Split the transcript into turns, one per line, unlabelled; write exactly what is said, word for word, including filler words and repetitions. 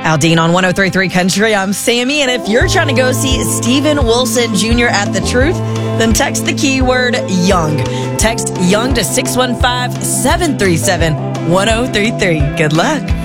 Aldine on one oh three point three Country. I'm Sammy, and if you're trying to go see Steven Wilson Junior at The Truth, then text the keyword YOUNG. Text YOUNG to six one five, seven three seven, one oh three three. Good luck.